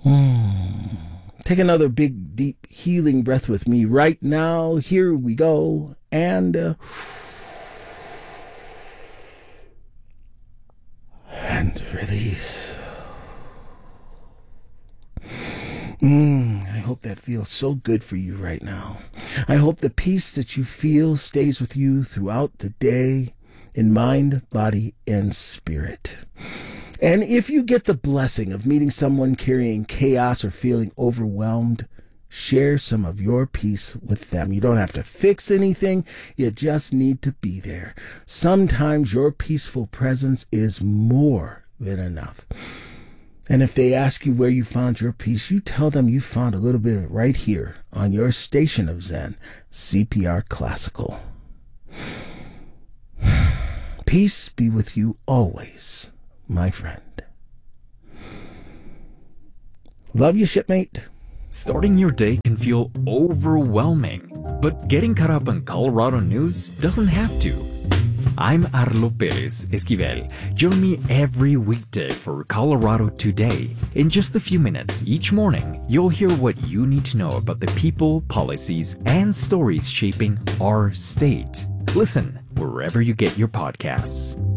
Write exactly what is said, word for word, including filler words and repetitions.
Hmm. Take another big, deep, healing breath with me right now. Here we go. And, uh, and release. Mm, I hope that feels so good for you right now. I hope the peace that you feel stays with you throughout the day in mind, body, and spirit. And if you get the blessing of meeting someone carrying chaos or feeling overwhelmed, share some of your peace with them. You don't have to fix anything. You just need to be there. Sometimes your peaceful presence is more than enough. And if they ask you where you found your peace, you tell them you found a little bit of it right here on your station of Zen, C P R Classical. Peace be with you always, my friend. Love you, shipmate. Starting your day can feel overwhelming, but getting caught up on Colorado news doesn't have to. I'm Arlo Perez Esquivel. Join me every weekday for Colorado Today. In just a few minutes each morning, you'll hear what you need to know about the people, policies, and stories shaping our state. Listen wherever you get your podcasts.